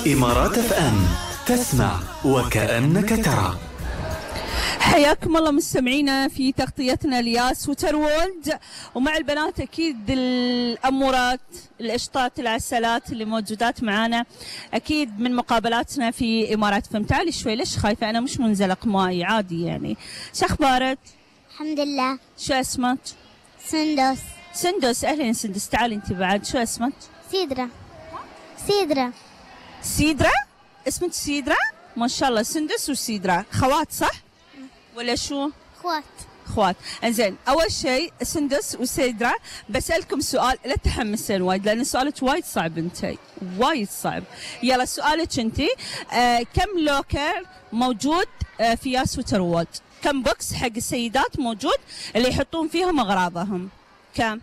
إمارات اف ام، تسمع وكأنك ترى. حياكم الله مستمعينا في تغطيتنا لياس ووتر وورلد، ومع البنات اكيد الامورات القشطات العسلات اللي موجودات معانا اكيد من مقابلاتنا في امارات فم. تعالي شوي، ليش خايفه؟ انا مش منزلق ماي عادي يعني. شو اخبارك؟ الحمد لله. شو اسمك؟ سندس. سندس، اهلا سندس. تعالي انت بعد. شو اسمك؟ سيدرا. سيدرا. سيدرا؟ اسمك سيدرا؟ ما شاء الله. سندس وسيدرا خوات صح؟ ولا شو؟ اخوات. اخوات. انزين، اول شيء سندس وسيدرا بسالكم سؤال، لا تحمسين وايد لان سؤالك وايد صعب، انتي وايد صعب. يلا سؤالك انتي، كم لوكر موجود في ياس ووتر وورلد؟ كم بوكس حق السيدات موجود اللي يحطون فيهم اغراضهم؟ كم؟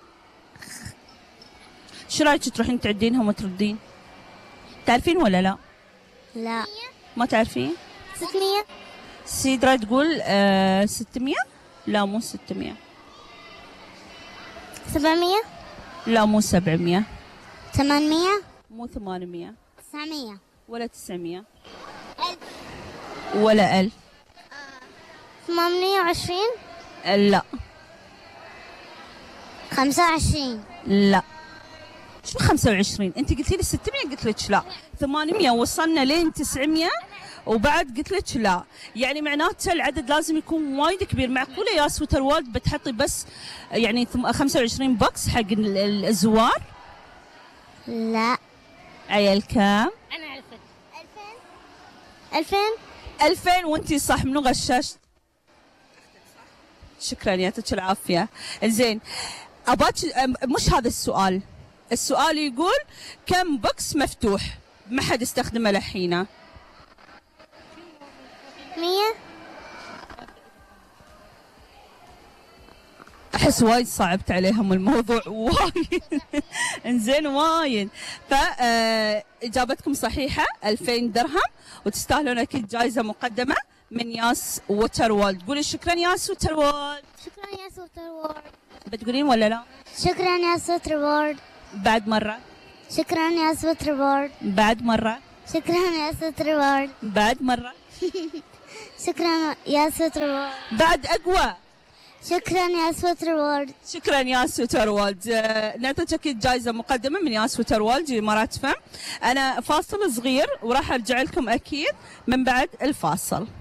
شو رايك تروحين تعدينهم وتردين؟ تعرفين ولا لا؟ لا. ما تعرفين؟ 600. سيدرا تقول 600. لا مو 600. 700. لا مو 700. 800. مو 800. 900. ولا 900. 1000. ولا 1000. 820. لا. 25. لا. شو 25؟ انت قلتي لي 600 قلت لك لا. 800 وصلنا لين 900 وبعد قلت لك لا. يعني معناته العدد لازم يكون وايد كبير. معقوله ياس ووتر وورلد بتحطي بس يعني 25 بوكس حق الزوار؟ لا. عيال كم؟ انا عرفت. 2000. 2000 وانتي صح. منو غششت؟ شكرا يعطيك العافيه. زين اباك مش هذا السؤال. السؤال يقول كم بوكس مفتوح ما حد استخدمه للحين؟ 100. احس وايد صعبت عليهم الموضوع وايد. انزين وايد. فاجابتكم صحيحه 2000 درهم وتستاهلون اكيد جائزه مقدمه من ياس ووتر وورلد. قولي شكرا ياس ووتر وورلد. شكرا يا ووتر وورلد. بتقولين ولا لا؟ شكرا يا ووتر وورلد. بعد مره. شكرا يا ووتر وورلد. بعد مره. شكرا يا ووتر وورلد. بعد مره. شكرا يا ووتر وورلد. بعد اقوى. شكرا يا ووتر وورلد. شكرا ياس ووتر وورلد. نعطيك اكيد جائزه مقدمه من ياس ووتر وورلد امارات فم. انا فاصل صغير وراح ارجع لكم اكيد من بعد الفاصل.